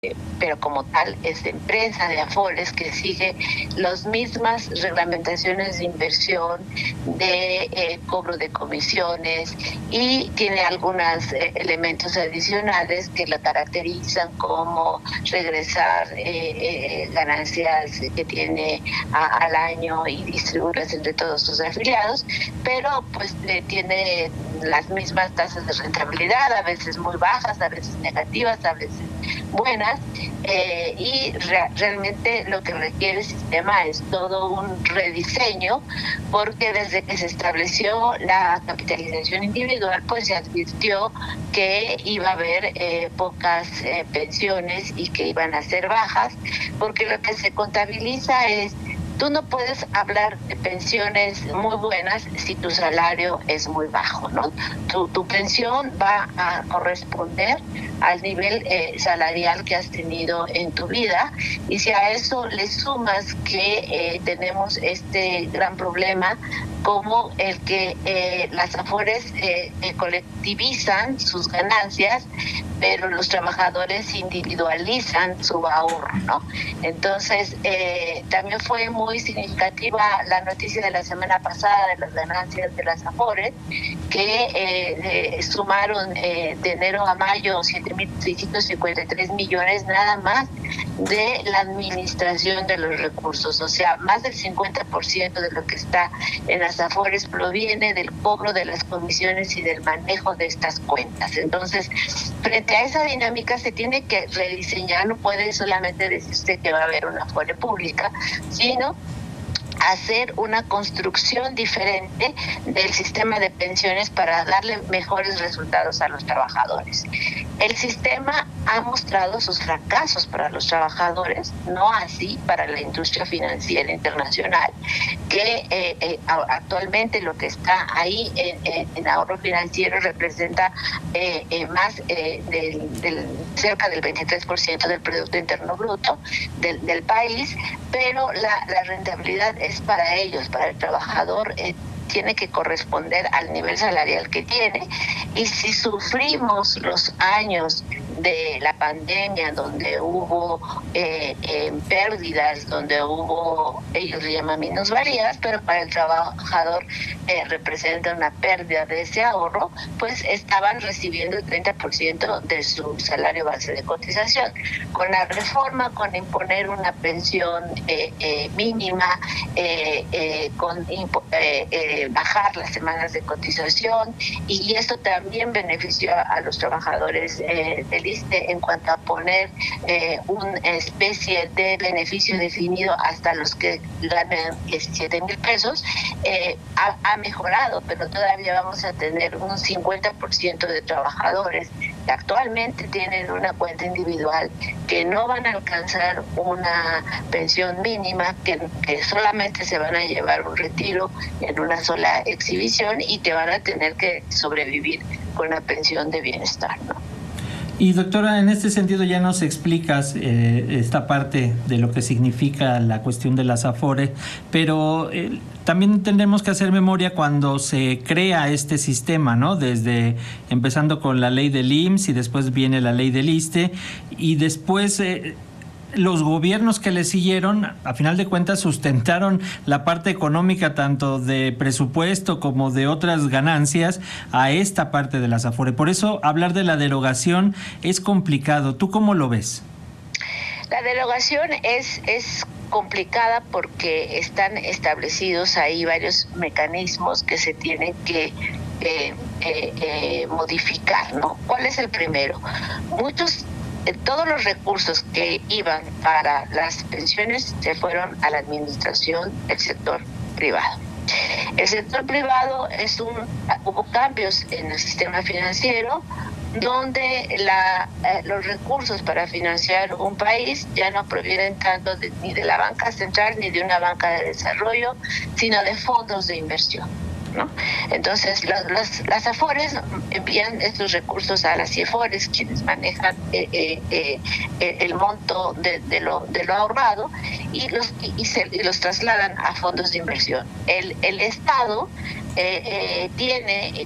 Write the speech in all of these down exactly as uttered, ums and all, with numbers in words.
pero como tal es empresa de Afores que sigue las mismas reglamentaciones de inversión, de eh, cobro de comisiones, y tiene algunos eh, elementos adicionales que la caracterizan, como regresar eh, eh, ganancias que tiene a, al año y distribuirlas entre todos sus afiliados, pero pues eh, tiene las mismas tasas de rentabilidad, a veces muy bajas, a veces negativas, a veces buenas, eh, y re- realmente lo que requiere el sistema es todo un rediseño, porque desde que se estableció la capitalización individual, pues se advirtió que iba a haber eh, pocas eh, pensiones y que iban a ser bajas, porque lo que se contabiliza es: tú no puedes hablar de pensiones muy buenas si tu salario es muy bajo, ¿no? Tu, tu pensión va a corresponder al nivel eh, salarial que has tenido en tu vida, y si a eso le sumas que eh, tenemos este gran problema como el que eh, las Afores eh, eh, colectivizan sus ganancias, pero los trabajadores individualizan su ahorro, ¿no? Entonces, eh, también fue muy significativa la noticia de la semana pasada de las ganancias de las Afores, que eh, eh, sumaron eh, de enero a mayo siete mil seiscientos cincuenta y tres millones nada más de la administración de los recursos. O sea, más del cincuenta por ciento de lo que está en las Afores proviene del cobro de las comisiones y del manejo de estas cuentas. Entonces, frente a esa dinámica se tiene que rediseñar, no puede solamente decir usted que va a haber una Afore pública, sino hacer una construcción diferente del sistema de pensiones para darle mejores resultados a los trabajadores. El sistema ha mostrado sus fracasos para los trabajadores, no así para la industria financiera internacional, que eh, eh, actualmente lo que está ahí en, en, en ahorro financiero representa eh, eh, más eh, del, del, cerca del veintitrés por ciento del Producto Interno Bruto del, del país, pero la, la rentabilidad es para ellos, para el trabajador eh, tiene que corresponder al nivel salarial que tiene. Y si sufrimos los años de la pandemia, donde hubo eh, eh, pérdidas, donde hubo, ellos le llaman minusvalías, pero para el trabajador eh, representa una pérdida de ese ahorro, pues estaban recibiendo el treinta por ciento de su salario base de cotización. Con la reforma, con imponer una pensión eh, eh, mínima, eh, eh, con eh, eh, bajar las semanas de cotización, y esto también benefició a los trabajadores eh, del I S S S T E en cuanto a poner eh, una especie de beneficio definido hasta los que ganan diecisiete mil pesos, eh, ha, ha mejorado, pero todavía vamos a tener un cincuenta por ciento de trabajadores que actualmente tienen una cuenta individual que no van a alcanzar una pensión mínima, que, que solamente se van a llevar un retiro en una sola exhibición y que van a tener que sobrevivir con la pensión de bienestar, ¿no? Y doctora, en este sentido ya nos explicas eh, esta parte de lo que significa la cuestión de las Afores, pero eh, también tendremos que hacer memoria cuando se crea este sistema, ¿no? Desde empezando con la ley del I M S S y después viene la ley del I S S S T E, y después eh, los gobiernos que le siguieron, a final de cuentas, sustentaron la parte económica tanto de presupuesto como de otras ganancias a esta parte de las Afores. Por eso hablar de la derogación es complicado. ¿Tú cómo lo ves? La derogación es, es complicada porque están establecidos ahí varios mecanismos que se tienen que eh, eh, eh, modificar, ¿no? ¿Cuál es el primero? Muchos Todos los recursos que iban para las pensiones se fueron a la administración del sector privado. El sector privado es un, hubo cambios en el sistema financiero donde la, eh, los recursos para financiar un país ya no provienen tanto de, ni de la banca central ni de una banca de desarrollo, sino de fondos de inversión, ¿no? Entonces las, las, las Afores envían estos recursos a las CIEFORES, quienes manejan eh, eh, eh, el monto de, de, lo, de lo ahorrado, y los, y, y, se, y los trasladan a fondos de inversión. El, el Estado eh, eh, tiene eh,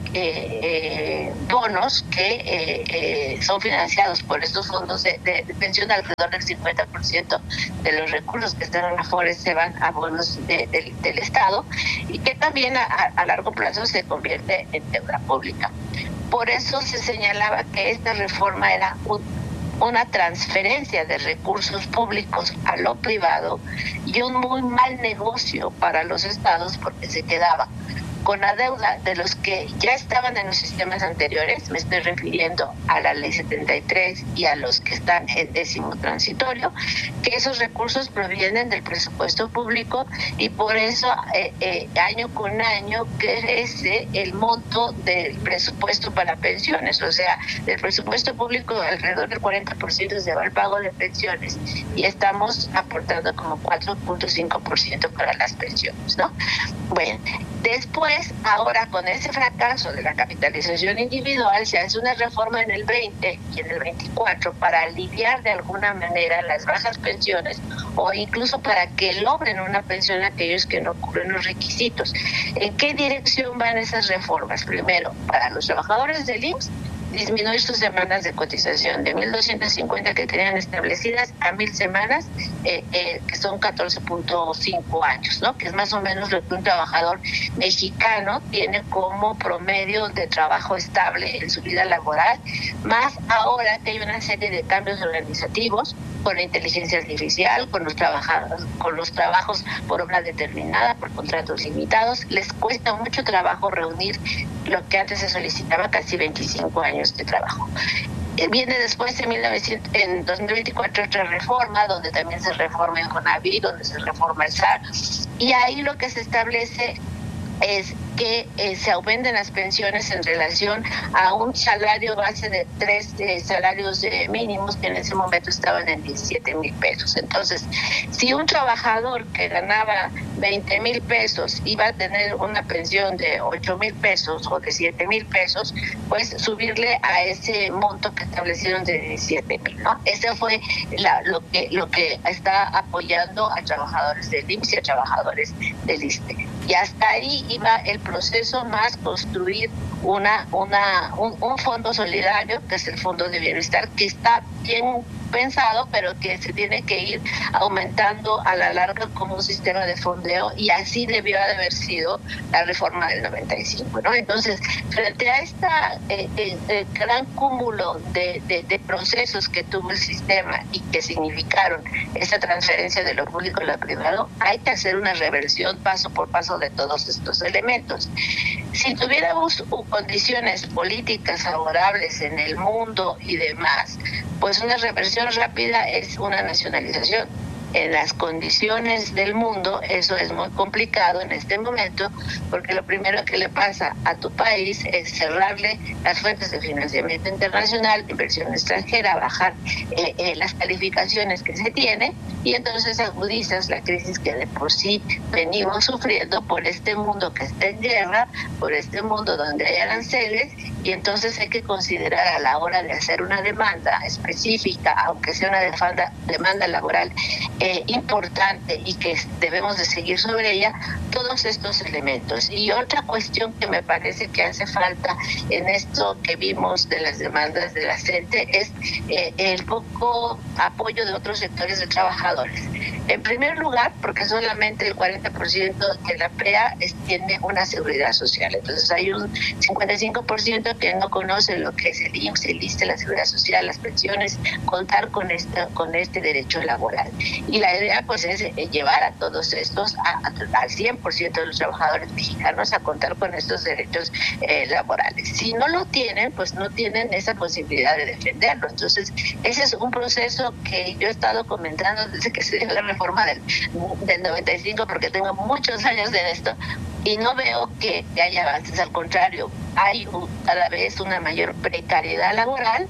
eh, bonos que eh, eh, son financiados por estos fondos de, de, de pensión. Alrededor del cincuenta por ciento de los recursos que están en Afores se van a bonos de, de, del Estado, y que también a, a largo plazo se convierte en deuda pública. Por eso se señalaba que esta reforma era un, una transferencia de recursos públicos a lo privado y un muy mal negocio para los estados, porque se quedaba con la deuda de los que ya estaban en los sistemas anteriores. Me estoy refiriendo a la ley setenta y tres y a los que están en décimo transitorio, que esos recursos provienen del presupuesto público, y por eso eh, eh, año con año crece el monto del presupuesto para pensiones. O sea, del presupuesto público alrededor del cuarenta por ciento se va al pago de pensiones, y estamos aportando como cuatro punto cinco por ciento para las pensiones, ¿no? Bueno, después, ahora con ese fracaso de la capitalización individual, se hace una reforma en el veinte y en el veinticuatro para aliviar de alguna manera las bajas pensiones, o incluso para que logren una pensión aquellos que no cubren los requisitos. ¿En qué dirección van esas reformas? Primero, para los trabajadores del I M S S, disminuir sus semanas de cotización de mil doscientas cincuenta que tenían establecidas a mil semanas, eh, eh, que son catorce punto cinco años, ¿no? Que es más o menos lo que un trabajador mexicano tiene como promedio de trabajo estable en su vida laboral, más ahora que hay una serie de cambios organizativos con la inteligencia artificial, con los trabajadores, con los trabajos por obra determinada, por contratos limitados. Les cuesta mucho trabajo reunir lo que antes se solicitaba, casi veinticinco años de trabajo. Viene después en, mil novecientos, en dos mil veinticuatro otra reforma, donde también se reforma el CONAVI, donde se reforma el S A R, y ahí lo que se establece es que eh, se aumenten las pensiones en relación a un salario base de tres eh, salarios eh, mínimos, que en ese momento estaban en diecisiete mil pesos. Entonces, si un trabajador que ganaba veinte mil pesos iba a tener una pensión de ocho mil pesos o de siete mil pesos, pues subirle a ese monto que establecieron de diecisiete mil, ¿no? Ese fue la, lo que lo que está apoyando a trabajadores del I M S S y a trabajadores del I S S S T E. Y hasta ahí iba el proceso, más construir una, una, un, un fondo solidario, que es el Fondo de Bienestar, que está bien pensado, pero que se tiene que ir aumentando a la larga como un sistema de fondeo, y así debió de haber sido la reforma del noventa y cinco, ¿no? Entonces, frente a este eh, eh, gran cúmulo de, de, de procesos que tuvo el sistema y que significaron esa transferencia de lo público a lo privado, hay que hacer una reversión paso por paso de todos estos elementos. Si tuviéramos condiciones políticas favorables en el mundo y demás, pues una reversión rápida es una nacionalización. En las condiciones del mundo eso es muy complicado en este momento, porque lo primero que le pasa a tu país es cerrarle las fuentes de financiamiento internacional, inversión extranjera, bajar eh, eh, las calificaciones que se tiene, y entonces agudizas la crisis que de por sí venimos sufriendo por este mundo que está en guerra, por este mundo donde hay aranceles, y entonces hay que considerar a la hora de hacer una demanda específica, aunque sea una demanda, demanda laboral eh, importante y que debemos de seguir sobre ella, todos estos elementos. Y otra cuestión que me parece que hace falta en esto que vimos de las demandas de la gente es eh, el poco apoyo de otros sectores de trabajadores. En primer lugar, porque solamente el cuarenta por ciento de la P E A es, tiene una seguridad social. Entonces hay un cincuenta y cinco por ciento que no conoce lo que es el I M S S, el I S S S T E, la seguridad social, las pensiones, contar con este, con este derecho laboral. Y la idea pues es llevar a todos estos, a, a, al cien por ciento de los trabajadores mexicanos, a contar con estos derechos eh, laborales. Si no lo tienen, pues no tienen esa posibilidad de defenderlo. Entonces, ese es un proceso que yo he estado comentando desde que se dio la reforma del, del noventa y cinco, porque tengo muchos años de esto, y no veo que, que haya avances. Al contrario, hay un, cada vez una mayor precariedad laboral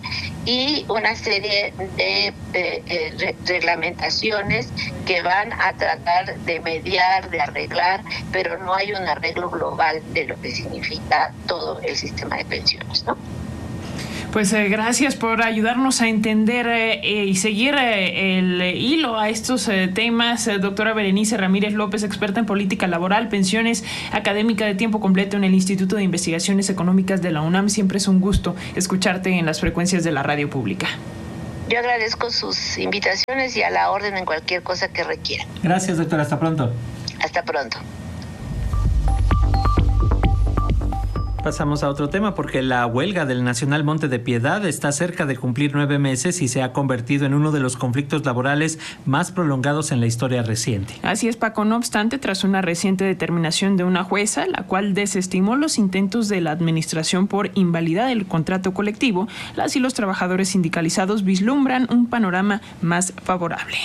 y una serie de, de, de reglamentaciones que van a tratar de mediar, de arreglar, pero no hay un arreglo global de lo que significa todo el sistema de pensiones, ¿no? Pues eh, gracias por ayudarnos a entender eh, y seguir eh, el hilo a estos eh, temas. Eh, doctora Berenice Ramírez López, experta en política laboral, pensiones, académica de tiempo completo en el Instituto de Investigaciones Económicas de la UNAM. Siempre es un gusto escucharte en las frecuencias de la radio pública. Yo agradezco sus invitaciones y a la orden en cualquier cosa que requieran. Gracias, doctora. Hasta pronto. Hasta pronto. Pasamos a otro tema porque la huelga del Nacional Monte de Piedad está cerca de cumplir nueve meses y se ha convertido en uno de los conflictos laborales más prolongados en la historia reciente. Así es, Paco. No obstante, tras una reciente determinación de una jueza, la cual desestimó los intentos de la administración por invalidar el contrato colectivo, las y los trabajadores sindicalizados vislumbran un panorama más favorable.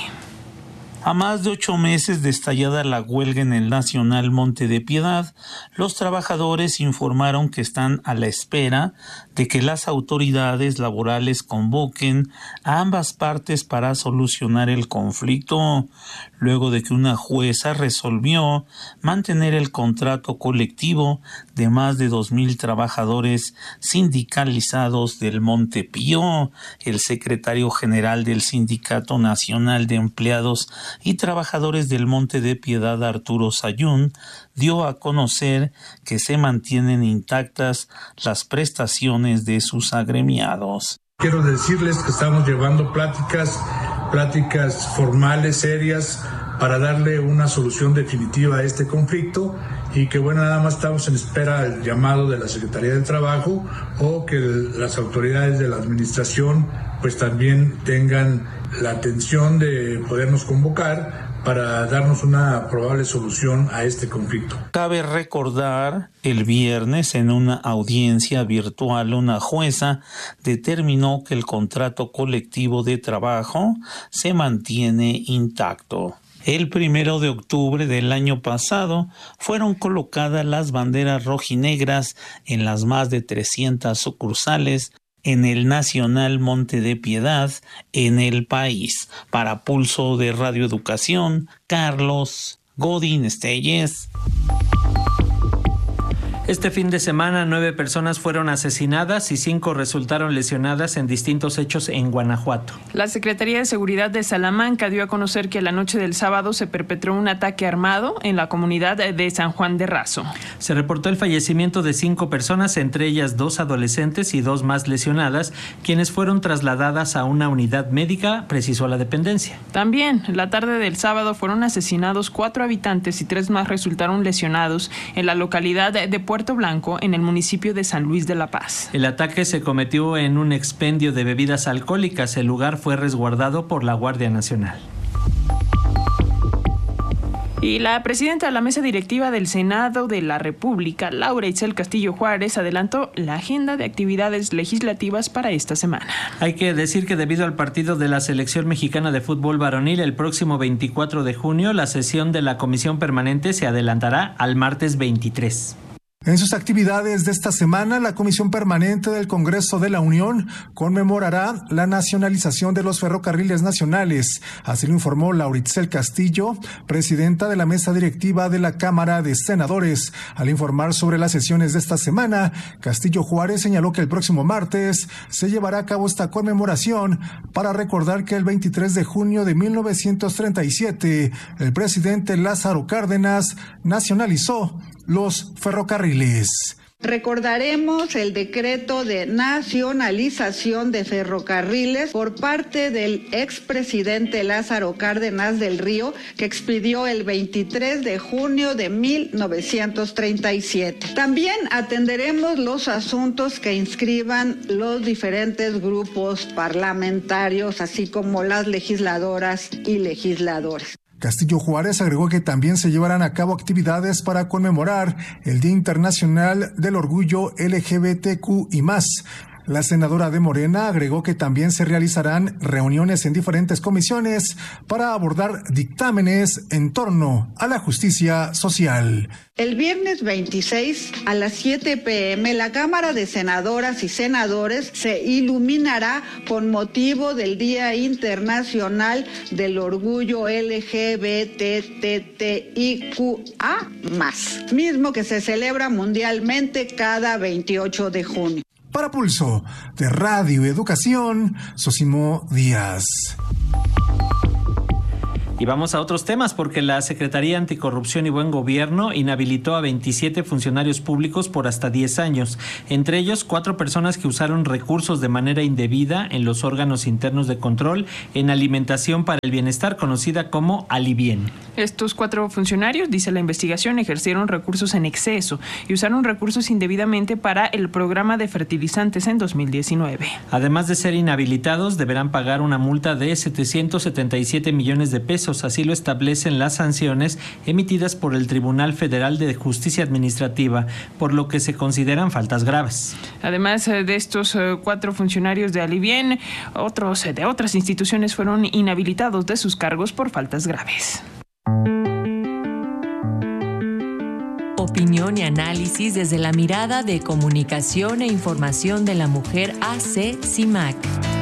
A más de ocho meses de estallada la huelga en el Nacional Monte de Piedad, los trabajadores informaron que están a la espera de que las autoridades laborales convoquen a ambas partes para solucionar el conflicto, luego de que una jueza resolvió mantener el contrato colectivo de más de dos mil trabajadores sindicalizados del Monte Pío. El secretario general del Sindicato Nacional de Empleados y Trabajadores del Monte de Piedad, Arturo Sayún, dio a conocer que se mantienen intactas las prestaciones de sus agremiados. Quiero decirles que estamos llevando pláticas, pláticas formales, serias, para darle una solución definitiva a este conflicto y que bueno, nada más estamos en espera del llamado de la Secretaría del Trabajo o que las autoridades de la administración pues también tengan la atención de podernos convocar para darnos una probable solución a este conflicto. Cabe recordar, el viernes en una audiencia virtual una jueza determinó que el contrato colectivo de trabajo se mantiene intacto. El primero de octubre del año pasado fueron colocadas las banderas rojinegras en las más de trescientas sucursales en el Nacional Monte de Piedad en el país. Para Pulso de Radio Educación, Carlos Godín Estelles. Este fin de semana, nueve personas fueron asesinadas y cinco resultaron lesionadas en distintos hechos en Guanajuato. La Secretaría de Seguridad de Salamanca dio a conocer que la noche del sábado se perpetró un ataque armado en la comunidad de San Juan de Razo. Se reportó el fallecimiento de cinco personas, entre ellas dos adolescentes y dos más lesionadas, quienes fueron trasladadas a una unidad médica, precisó la dependencia. También, la tarde del sábado fueron asesinados cuatro habitantes y tres más resultaron lesionados en la localidad de Puerto Blanco, en el municipio de San Luis de la Paz. El ataque se cometió en un expendio de bebidas alcohólicas. El lugar fue resguardado por la Guardia Nacional. Y la presidenta de la mesa directiva del Senado de la República, Laura Itzel Castillo Juárez, adelantó la agenda de actividades legislativas para esta semana. Hay que decir que debido al partido de la Selección Mexicana de Fútbol Varonil el próximo veinticuatro de junio, la sesión de la Comisión Permanente se adelantará al martes veintitrés. En sus actividades de esta semana, la Comisión Permanente del Congreso de la Unión conmemorará la nacionalización de los ferrocarriles nacionales. Así lo informó Laura Itzel Castillo, presidenta de la mesa directiva de la Cámara de Senadores. Al informar sobre las sesiones de esta semana, Castillo Juárez señaló que el próximo martes se llevará a cabo esta conmemoración para recordar que el veintitrés de junio de mil novecientos treinta y siete, el presidente Lázaro Cárdenas nacionalizó los ferrocarriles. Recordaremos el decreto de nacionalización de ferrocarriles por parte del expresidente Lázaro Cárdenas del Río, que expidió el veintitrés de junio de mil novecientos treinta y siete. También atenderemos los asuntos que inscriban los diferentes grupos parlamentarios, así como las legisladoras y legisladores. Castillo Juárez agregó que también se llevarán a cabo actividades para conmemorar el Día Internacional del Orgullo L G B T Q y más. La senadora de Morena agregó que también se realizarán reuniones en diferentes comisiones para abordar dictámenes en torno a la justicia social. El viernes veintiséis a las siete pm la Cámara de Senadoras y Senadores se iluminará con motivo del Día Internacional del Orgullo L G B T I Q A más, mismo que se celebra mundialmente cada veintiocho de junio. Para Pulso de Radio Educación, Sosimo Díaz. Y vamos a otros temas, porque la Secretaría Anticorrupción y Buen Gobierno inhabilitó a veintisiete funcionarios públicos por hasta diez años, entre ellos cuatro personas que usaron recursos de manera indebida en los órganos internos de control en Alimentación para el Bienestar, conocida como Alibien. Estos cuatro funcionarios, dice la investigación, ejercieron recursos en exceso y usaron recursos indebidamente para el programa de fertilizantes en dos mil diecinueve. Además de ser inhabilitados, deberán pagar una multa de setecientos setenta y siete millones de pesos. Así lo establecen las sanciones emitidas por el Tribunal Federal de Justicia Administrativa, por lo que se consideran faltas graves. Además de estos cuatro funcionarios de Alibien, otros de otras instituciones fueron inhabilitados de sus cargos por faltas graves. Opinión y análisis desde la mirada de Comunicación e Información de la Mujer A C CIMAC.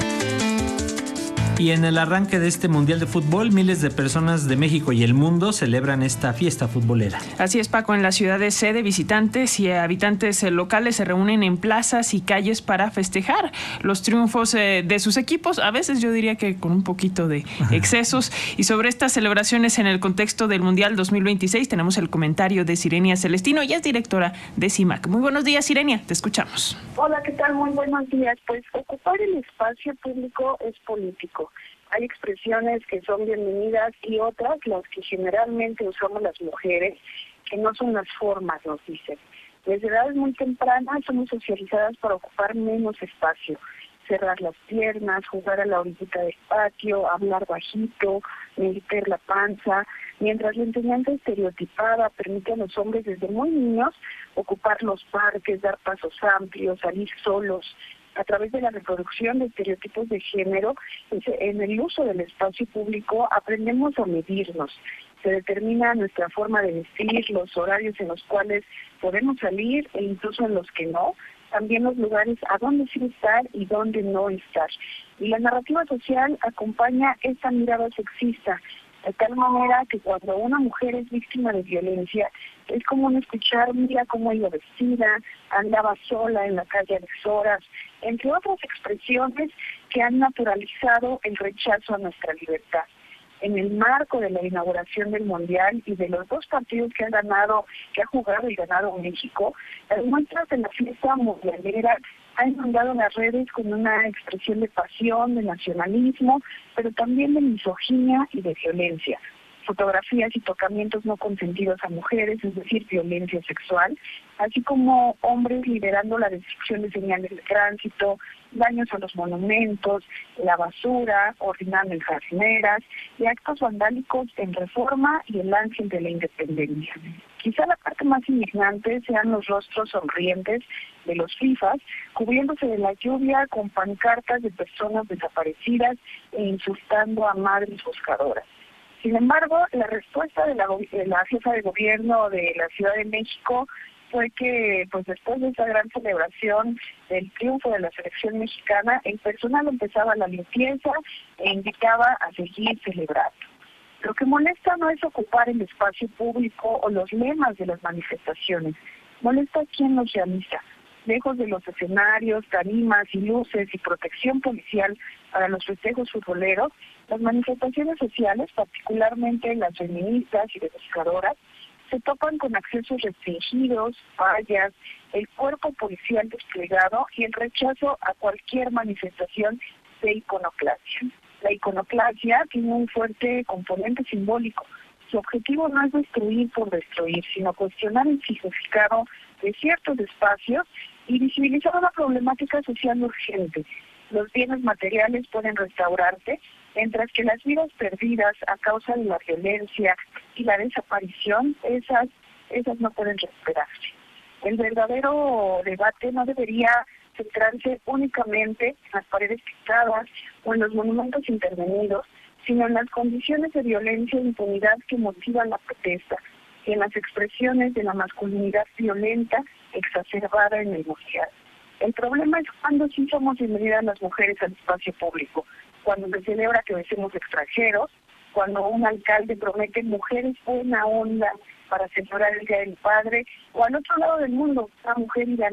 Y en el arranque de este Mundial de Fútbol, miles de personas de México y el mundo celebran esta fiesta futbolera. Así es, Paco, en las ciudades sede, visitantes y habitantes locales se reúnen en plazas y calles para festejar los triunfos de sus equipos, a veces yo diría que con un poquito de excesos. Y sobre estas celebraciones en el contexto del Mundial dos mil veintiséis tenemos el comentario de Sirenia Celestino, ella es directora de CIMAC. Muy buenos días, Sirenia, te escuchamos. Hola, ¿qué tal? Muy buenos días. Pues ocupar el espacio público es político. Hay expresiones que son bienvenidas y otras, las que generalmente usamos las mujeres, que no son las formas, nos dicen. Desde edades muy tempranas somos socializadas para ocupar menos espacio, cerrar las piernas, jugar a la orillita del patio, hablar bajito, meter la panza, mientras la enseñanza estereotipada permite a los hombres desde muy niños ocupar los parques, dar pasos amplios, salir solos. A través de la reproducción de estereotipos de género, en el uso del espacio público aprendemos a medirnos. Se determina nuestra forma de vestir, los horarios en los cuales podemos salir e incluso en los que no, también los lugares a dónde sí estar y dónde no estar. Y la narrativa social acompaña esta mirada sexista, de tal manera que cuando una mujer es víctima de violencia, es común escuchar, mira cómo iba vestida, andaba sola en la calle a deshoras, entre otras expresiones que han naturalizado el rechazo a nuestra libertad. En el marco de la inauguración del Mundial y de los dos partidos que han ganado, que ha jugado y ganado México, las muestras de la fiesta mundialera han inundado las redes con una expresión de pasión, de nacionalismo, pero también de misoginia y de violencia. Fotografías y tocamientos no consentidos a mujeres, es decir, violencia sexual, así como hombres liderando la destrucción de señales de tránsito, daños a los monumentos, la basura, orinando en jardineras y actos vandálicos en Reforma y el Ángel de la Independencia. Quizá la parte más indignante sean los rostros sonrientes de los FIFAs, cubriéndose de la lluvia con pancartas de personas desaparecidas e insultando a madres buscadoras. Sin embargo, la respuesta de la, de la jefa de gobierno de la Ciudad de México fue que, pues después de esa gran celebración del triunfo de la selección mexicana, el personal empezaba la limpieza e invitaba a seguir celebrando. Lo que molesta no es ocupar el espacio público o los lemas de las manifestaciones, molesta quién los realiza. Lejos de los escenarios, tarimas y luces y protección policial para los festejos futboleros, las manifestaciones sociales, particularmente las feministas y de buscadoras, se topan con accesos restringidos, fallas, el cuerpo policial desplegado y el rechazo a cualquier manifestación de iconoclasia. La iconoclasia tiene un fuerte componente simbólico. Su objetivo no es destruir por destruir, sino cuestionar el significado de ciertos espacios y visibilizar una problemática social urgente. Los bienes materiales pueden restaurarse, mientras que las vidas perdidas a causa de la violencia y la desaparición, esas, esas no pueden recuperarse. El verdadero debate no debería centrarse únicamente en las paredes pintadas o en los monumentos intervenidos, sino en las condiciones de violencia e impunidad que motivan la protesta, y en las expresiones de la masculinidad violenta exacerbada en el mundial. El problema es cuando sí somos bienvenidas las mujeres al espacio público, cuando se celebra que besemos extranjeros, cuando un alcalde promete mujeres buena onda para celebrar el Día del Padre, o al otro lado del mundo, una mujer iraní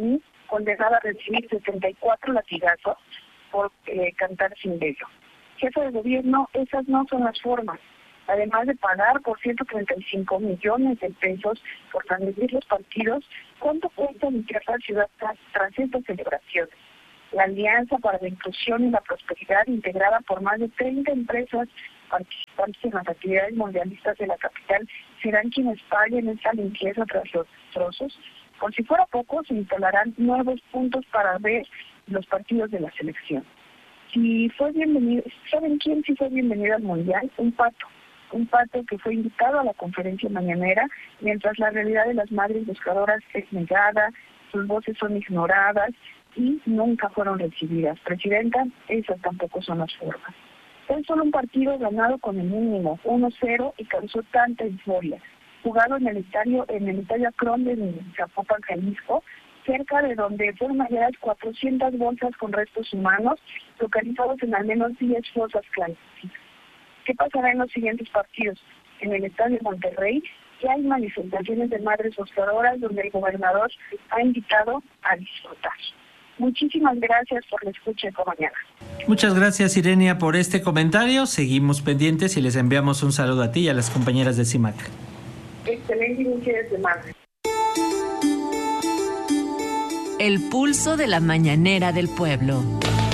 condenada a recibir setenta y cuatro latigazos por eh, cantar sin velo. Jefe de gobierno, esas no son las formas. Además de pagar por ciento treinta y cinco millones de pesos por transmitir los partidos, ¿cuánto cuesta limpiar la ciudad tras, tras estas celebraciones? La Alianza para la Inclusión y la Prosperidad, integrada por más de treinta empresas participantes en las actividades mundialistas de la capital, serán quienes paguen esa limpieza tras los destrozos. Por si fuera poco, se instalarán nuevos puntos para ver los partidos de la selección. Si fue bienvenido, ¿saben quién sí fue bienvenido al Mundial? Un pato. Un pato que fue invitado a la conferencia mañanera, mientras la realidad de las madres buscadoras es negada, sus voces son ignoradas y nunca fueron recibidas. Presidenta, esas tampoco son las formas. Fue solo un partido ganado con el mínimo, uno cero, y causó tanta euforia. Jugado en el estadio, en el estadio Akron de Zapopan, Jalisco, cerca de donde fueron halladas cuatrocientas bolsas con restos humanos, localizados en al menos diez fosas clandestinas. ¿Qué pasará en los siguientes partidos? En el estadio Monterrey ya hay manifestaciones de madres buscadoras donde el gobernador ha invitado a disfrutar. Muchísimas gracias por la escucha esta mañana. Muchas gracias, Irenia, por este comentario. Seguimos pendientes y les enviamos un saludo a ti y a las compañeras de CIMAC. Excelente inicio de semana. El pulso de la mañanera del pueblo.